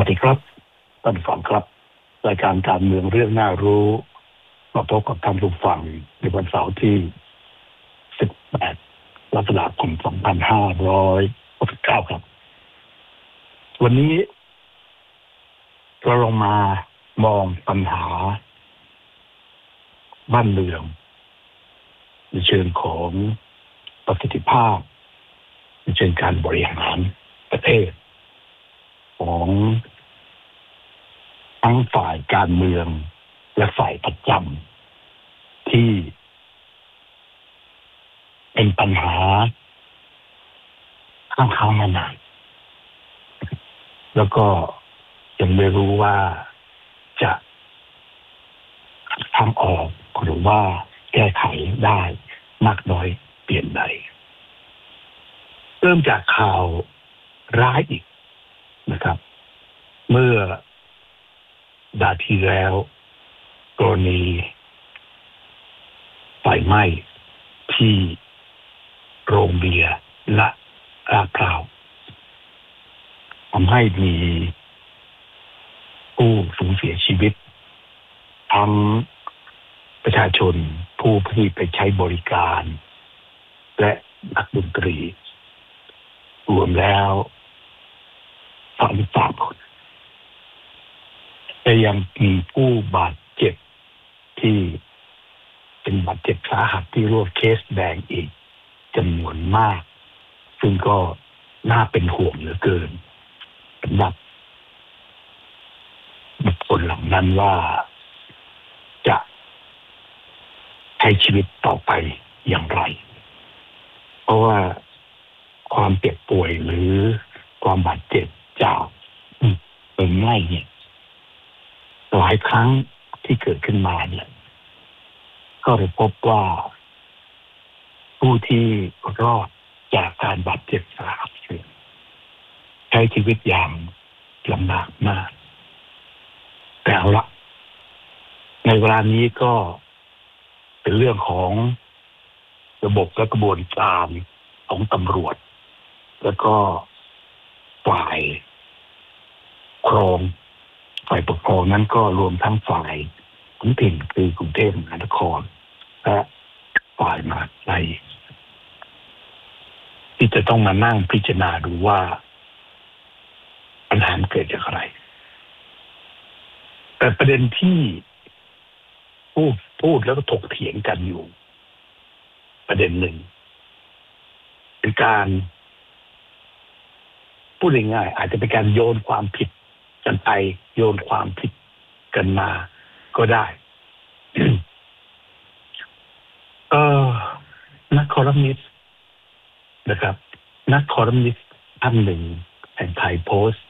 วัสดีครับท่านผู้ฟังครับรายการการเมืองเรื่องน่ารู้มาพบกับท่านผู้ฟังในวันเสาร์ที่ 18 กรกฎาคม 2569 ครับวันนี้เราลงมามองปัญหาบ้านเมืองในเชิงของประสิทธิภาพในเชิงการบริหารประเทศของทั้งฝ่ายการเมืองและฝ่ายประจำที่เป็นปัญหาข้างๆมานานแล้วก็ยังไม่รู้ว่าจะทางออกหรือว่าแก้ไขได้มากน้อยเปลี่ยนใดเริ่มจากข่าวร้ายอีกนะครับเมื่อดาห์ที่แล้วกรณีไฟไหม้ที่โรงเบียร์และลาดพร้าวทำให้มีผู้สูญเสียชีวิตทั้งประชาชนผู้ที่ไปใช้บริการและนักดนตรีรวมแล้ว33 คนแต่ยังมีผู้บาดเจ็บที่เป็นบาดเจ็บสาหัสที่ร่วมเคสแดงอีกจำนวนมากซึ่งก็น่าเป็นห่วงเหลือเกินสำหรับบุคคลเหล่านั้นว่าจะใช้ชีวิตต่อไปอย่างไรเพราะว่าความเจ็บป่วยหรือความบาดเจ็บจากเพลิงไหม้เนี่ยหลายครั้งที่เกิดขึ้นมาเนี่ยก็ได้พบว่าผู้ที่รอดจากการบาดเจ็บสาหัสใช้ชีวิตอย่างลำบากมากแต่เอาละในเวลานี้ก็เป็นเรื่องของระบบและกระบวนการของตำรวจแล้วก็ฝ่ายครองฝ่ายปกครองนั้นก็รวมทั้งฝ่ายท้องถิ่นคือกรุงเทพมหานครและฝ่ายมหาดไทยที่จะต้องมานั่งพิจารณาดูว่าปัญหาเกิดจากอะไรแต่ประเด็นที่พูดแล้วก็ถกเถียงกันอยู่ประเด็นหนึ่งเป็นการพูดง่ายๆอาจจะเป็นการโยนความผิดกันไปโยนความผิดกันมาก็ได้ นักคอลัมนิสต์นะครับนักคอลัมนิสต์ท่านหนึ่งแห่งไทยโพสต์